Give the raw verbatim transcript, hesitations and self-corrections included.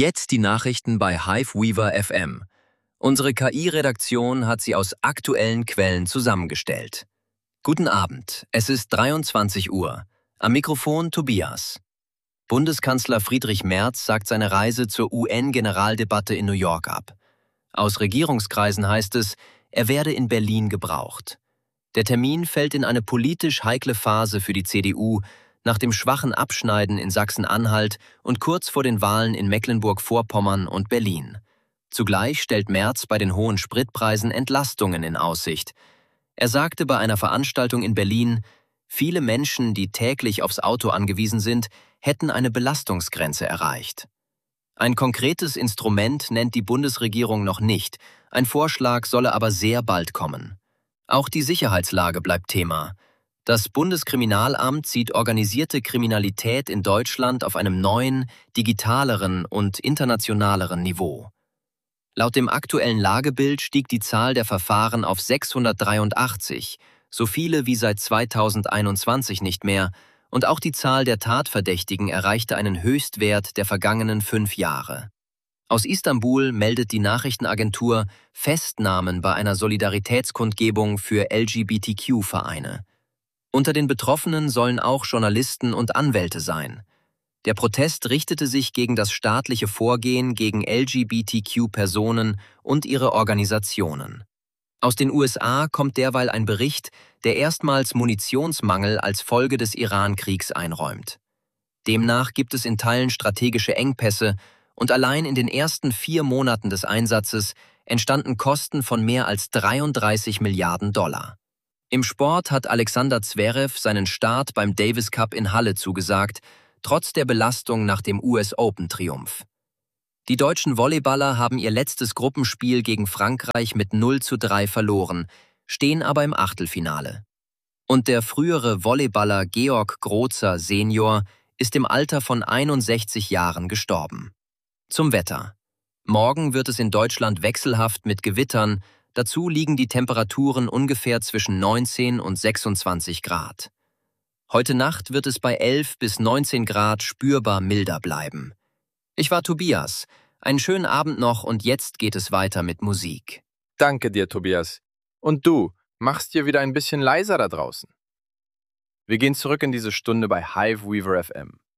Jetzt die Nachrichten bei Hiveweaver F M. Unsere K I-Redaktion hat sie aus aktuellen Quellen zusammengestellt. Guten Abend, es ist dreiundzwanzig Uhr. Am Mikrofon Tobias. Bundeskanzler Friedrich Merz sagt seine Reise zur U N-Generaldebatte in New York ab. Aus Regierungskreisen heißt es, er werde in Berlin gebraucht. Der Termin fällt in eine politisch heikle Phase für die C D U, nach dem schwachen Abschneiden in Sachsen-Anhalt und kurz vor den Wahlen in Mecklenburg-Vorpommern und Berlin. Zugleich stellt Merz bei den hohen Spritpreisen Entlastungen in Aussicht. Er sagte bei einer Veranstaltung in Berlin, viele Menschen, die täglich aufs Auto angewiesen sind, hätten eine Belastungsgrenze erreicht. Ein konkretes Instrument nennt die Bundesregierung noch nicht, ein Vorschlag solle aber sehr bald kommen. Auch die Sicherheitslage bleibt Thema. Das Bundeskriminalamt sieht organisierte Kriminalität in Deutschland auf einem neuen, digitaleren und internationaleren Niveau. Laut dem aktuellen Lagebild stieg die Zahl der Verfahren auf sechshundertdreiundachtzig, so viele wie seit zweitausendeinundzwanzig nicht mehr, und auch die Zahl der Tatverdächtigen erreichte einen Höchstwert der vergangenen fünf Jahre. Aus Istanbul meldet die Nachrichtenagentur Festnahmen bei einer Solidaritätskundgebung für L G B T Q-Vereine. Unter den Betroffenen sollen auch Journalisten und Anwälte sein. Der Protest richtete sich gegen das staatliche Vorgehen gegen L G B T Q-Personen und ihre Organisationen. Aus den U S A kommt derweil ein Bericht, der erstmals Munitionsmangel als Folge des Iran-Kriegs einräumt. Demnach gibt es in Teilen strategische Engpässe und allein in den ersten vier Monaten des Einsatzes entstanden Kosten von mehr als dreiunddreißig Milliarden Dollar. Im Sport hat Alexander Zverev seinen Start beim Davis Cup in Halle zugesagt, trotz der Belastung nach dem U S Open-Triumph. Die deutschen Volleyballer haben ihr letztes Gruppenspiel gegen Frankreich mit null zu drei verloren, stehen aber im Achtelfinale. Und der frühere Volleyballer Georg Grozer Senior ist im Alter von einundsechzig Jahren gestorben. Zum Wetter. Morgen wird es in Deutschland wechselhaft mit Gewittern, dazu liegen die Temperaturen ungefähr zwischen neunzehn und sechsundzwanzig Grad. Heute Nacht wird es bei elf bis neunzehn Grad spürbar milder bleiben. Ich war Tobias. Einen schönen Abend noch und jetzt geht es weiter mit Musik. Danke dir, Tobias. Und du, machst dir wieder ein bisschen leiser da draußen. Wir gehen zurück in diese Stunde bei Hiveweaver F M.